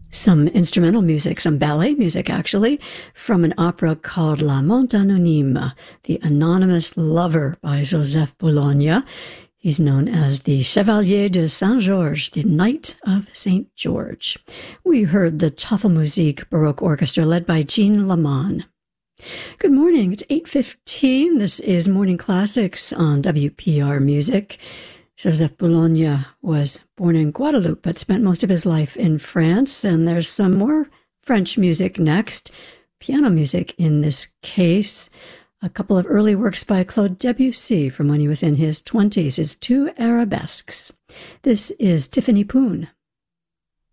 Some instrumental music, some ballet music actually, from an opera called L'Amant Anonyme, The Anonymous Lover by Joseph Boulogne. He's known as the Chevalier de Saint-Georges, the Knight of St. George. We heard the Tafelmusik Baroque Orchestra led by Jean Laman. Good morning, it's 8:15. This is Morning Classics on WPR Music. Joseph Boulogne was born in Guadeloupe, but spent most of his life in France, and there's some more French music next, piano music in this case. A couple of early works by Claude Debussy from when he was in his 20s, his two arabesques. This is Tiffany Poon.